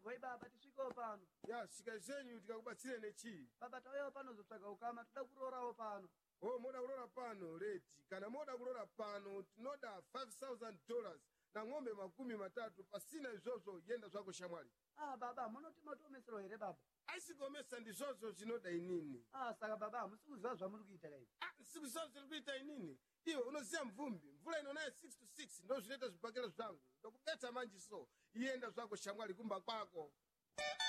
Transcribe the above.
Oi baba tisvikewo pano. Ya svika zvenyu tikakubatsireni chii? Baba tauyawo pano zotsvaga ukama toda kurorawo pano. Oh, moda kulora pano leti. Kana moda kulora pano tinoda $5,000 na ng'ombe 30 pasina izvozvo yenda zvako shamwali. Baba munoti matomesero here baba? Aisikomesa ndizvozvo zvinoda inini. Saka baba musikuziva zvamuri kuita kai. Sikuziva zviri kuita inini. Iwe unoziya mvumbi, mvula inonaye 6 to 6 ndo zvinoita zvibhakera zvangu. Ndokubeta manji so, yenda zvako shamwali kumba kwako.